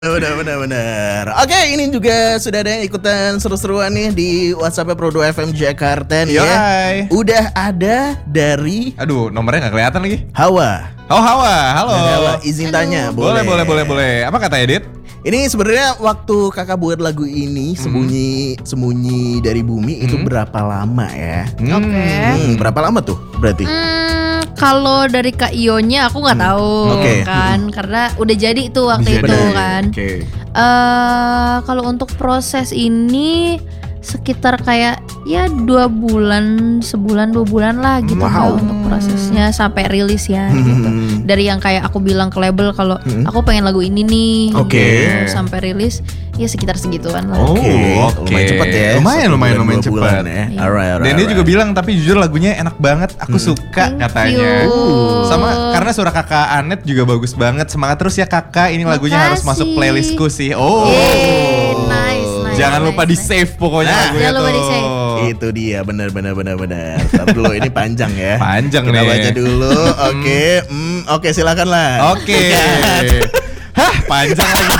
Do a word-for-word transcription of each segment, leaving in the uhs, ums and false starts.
Benar, benar, benar. Oke, ini juga sudah ada yang ikutan seru-seruan nih di WhatsApp Pro dua F M Jakarta nih Yo, ya. hai. Udah ada dari Aduh, nomornya nggak kelihatan lagi. Hawa. Oh, Hawa, halo. Dari Hawa, izin tanya, Boleh, boleh, boleh, boleh. Apa katanya, Dit? Ini sebenarnya waktu kakak buat lagu ini sembunyi sembunyi dari bumi itu berapa lama ya? Hmm. Oke. Hmm, berapa lama tuh berarti? Hmm, kalau dari Kak Ionya aku nggak tahu Oke. kan, karena udah jadi itu waktu Bisa itu jadi. kan. Oke. Eh, kalau untuk proses ini sekitar kayak ya dua bulan, sebulan dua bulan lah gitu Wow. Kak, untuk prosesnya sampai rilis ya Hmm. gitu. Dari yang kayak aku bilang ke label kalau aku pengen lagu ini nih, Oke. gitu, sampai rilis ya sekitar segituan lah. Oh, Oke, oke. lumayan cepet ya. Lumayan, Satu lumayan, bulan, lumayan dua bulan cepet. ya. Iya. Alright, alright, Dan dia juga alright. bilang, tapi jujur lagunya enak banget. Aku suka Thank katanya. you. Sama karena suara kakak Anet juga bagus banget. Semangat terus ya kakak. Ini lagunya harus Makasih. masuk playlistku sih. Oh. Yeay, nice, nice, Jangan nice, lupa nice. di save pokoknya Nah, lagunya jangan lupa tuh. di-save. Itu dia, benar benar benar benar. Tapi dulu ini panjang ya. Panjang Kita nih. baca dulu. Oke, hmm, oke silakan lah. Oke. Hah, panjang lagi.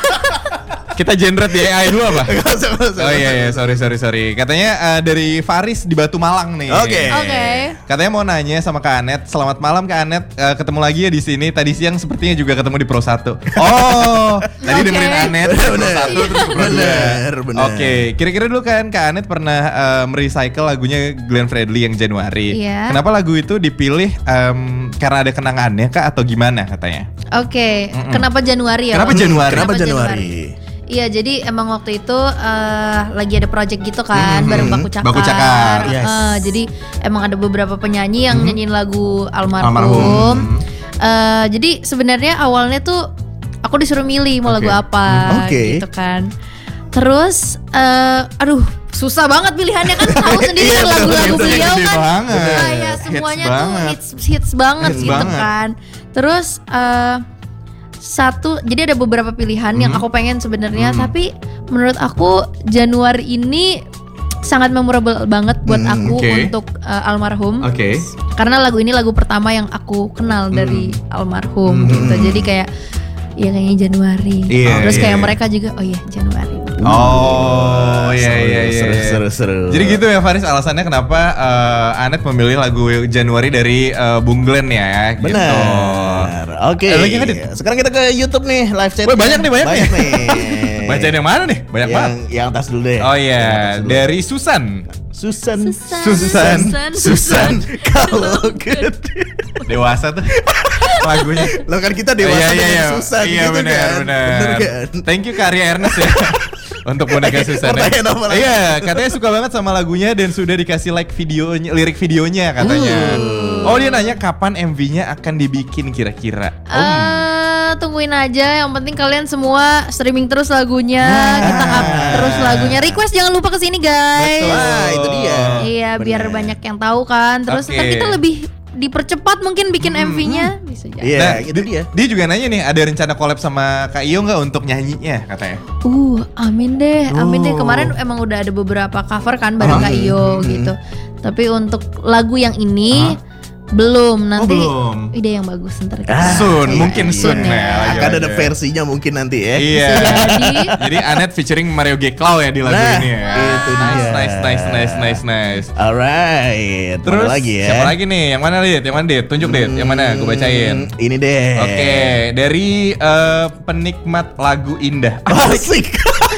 Kita generate di A I dulu apa? Nggak usah, nggak usah. Oh iya iya sorry sorry sorry. Katanya eh, dari Faris di Batu Malang nih. Oke. Oke. Katanya mau nanya sama Kak Anet. Selamat malam Kak Anet. Eh, ketemu lagi ya di sini. Tadi siang sepertinya juga ketemu di Pro satu. Oh, tadi Oke. dengerin Anet di Pro Bener. satu terus ke Pro dua. Bener, bener. Oke, kira-kira dulu kan Kak Anet pernah eh, merecycle lagunya Glenn Fredly yang Januari. Iya. Kenapa lagu itu dipilih em, karena ada kenangannya Kak atau gimana katanya? Oke, kenapa Januari ya? Kenapa Bang? Januari? Kenapa Januari? Iya, jadi emang waktu itu eh, lagi ada project gitu kan, bareng Baku Cakar. Baku Cakar, yes. Eh, jadi emang ada beberapa penyanyi yang nyanyiin lagu Almarhum. Almarhum. Eh, jadi sebenarnya awalnya tuh aku disuruh milih mau Oke. lagu apa, Oke. gitu kan. Terus, eh, aduh, susah banget pilihannya kan, tahu sendiri kan lagu-lagu Hitsnya beliau gede kan. banget. Kayak Hits semuanya tuh banget. hits hits banget Hits gitu banget. kan. Terus eh satu, jadi ada beberapa pilihan yang Hmm. aku pengen sebenarnya, tapi menurut aku Januari ini sangat memorable banget buat Hmm, aku oke. untuk eh, Almarhum. Oke. Karena lagu ini lagu pertama yang aku kenal dari Almarhum Hmm. gitu. Jadi kayak ya kayaknya Januari. Iya, Terus iya, kayak iya. mereka juga oh iya Januari. Oh iya iya iya. Seru, seru, seru. Jadi gitu ya Faris alasannya kenapa eh, Anet memilih lagu Januari dari eh, Bung Glenn ya. Gitu. Benar. Oke. Eh, lagi ngedit? Sekarang kita ke YouTube nih, live chat. Wih, banyak nih, banyak nih. nih. Bacain yang mana nih? Banyak yang, banget. yang atas dulu deh. Oh Yang iya, atas dulu. dari Susan. Susan. Susan. Susan. Kalau gede. Dewasa tuh lagunya. Lo kan kita dewasa iya, iya, dengan iya. Susan Iya gitu benar, kan. benar. Bener kan? Thank you Karya Ernest ya. Untuk boneka Susan. ya. Pertanyaan apa lagi? Iya, katanya suka banget sama lagunya dan sudah dikasih like videonya, lirik videonya katanya. Uh. Oh dia nanya kapan M V-nya akan dibikin kira-kira. Eh, tungguin aja. Yang penting kalian semua streaming terus lagunya, kita up terus lagunya. Request jangan lupa kesini guys. Betul. Wah, itu dia. Iya, biar Bener. banyak yang tahu kan. Terus Oke. ntar kita lebih dipercepat mungkin bikin M V-nya. Bisa jadi. Iya, Nah, itu dia. Dia juga nanya nih, ada rencana collab sama Kak Iyo nggak untuk nyanyinya katanya? Uh, amin deh, amin deh. Oh. Kemarin emang udah ada beberapa cover kan bareng Kak Iyo gitu. Tapi untuk lagu yang ini belum, nanti belum. ide yang bagus ntar kita. Ah, Soon, iya, mungkin iya. soon ya. lagi- Akan ada lagi. versinya mungkin nanti ya. Iya. Bisa jadi. Jadi Anet featuring Mario Geklau ya di lagu Nah, ini ya. itu nice, dia. nice, nice, nice, nice, nice. Alright. Terus Mana lagi ya? siapa lagi nih? Yang mana Dit? Yang mana Dit? Tunjuk Dit. Yang mana? Gue bacain. Hmm, Ini deh. Oke, dari eh, penikmat lagu indah. Asik.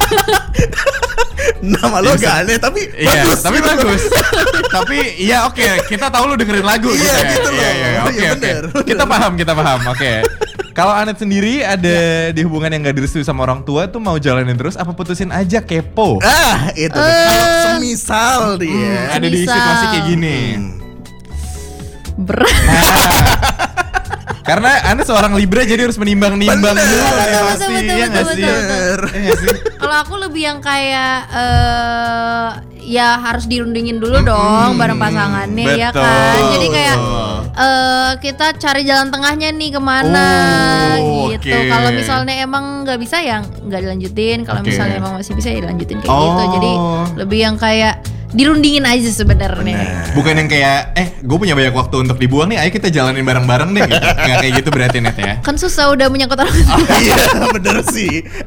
Nama lo gak aneh tapi Iya, bagus. tapi gitu. bagus. Tapi iya oke, kita tahu lu dengerin lagu Iya, gitu ya. gitu loh. Iya, iya, oke, Iya, oke. bener, bener. Kita paham, kita paham. Oke. Kalau Anet sendiri ada di hubungan yang gak direstui sama orang tua tuh mau jalanin terus apa putusin aja kepo? Ah, itu. deh. Eh. Kalau semisal dia. Ada di Misal. situasi kayak gini. Berat. Karena Anda seorang Libra jadi harus menimbang-nimbang Bener. dulu Betul, ya betul, pasti, betul, ya betul, nggak sih? betul, betul. Iya nggak sih? Kalau aku lebih yang kayak eh ya harus dirundingin dulu dong bareng pasangannya ya betul. kan. Jadi kayak eh kita cari jalan tengahnya nih kemana Oh, gitu. oke. Kalau misalnya emang nggak bisa ya nggak dilanjutin. Kalau Oke. misalnya emang masih bisa ya dilanjutin kayak Oh. gitu. Jadi lebih yang kayak dirundingin aja sebenarnya. Bukan yang kayak eh gue punya banyak waktu untuk dibuang nih, ayo kita jalanin bareng-bareng deh gitu. Nggak kayak gitu berarti Net ya. Kan susah udah menyangkut orang. Iya bener sih.